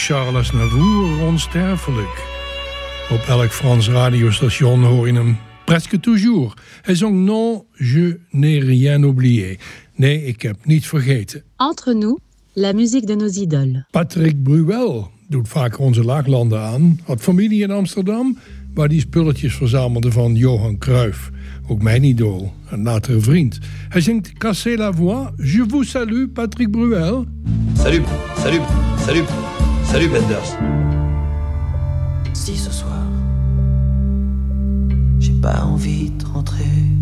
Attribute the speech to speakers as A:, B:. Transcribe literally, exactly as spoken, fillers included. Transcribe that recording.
A: Charles Aznavour onsterfelijk. Op elk Frans radiostation hoor je hem presque toujours. Hij zong Non, je n'ai rien oublié. Nee, ik heb niet vergeten.
B: Entre nous, la musique de nos idoles.
A: Patrick Bruel doet vaak onze laaglanden aan. Had familie in Amsterdam, waar die spulletjes verzamelde van Johan Cruijff. Ook mijn idool, een latere vriend. Hij zingt Cassez la voix. Je vous salue, Patrick Bruel.
C: Salut, salut, salut, salut Benders.
D: Si ce soir, j'ai pas envie de rentrer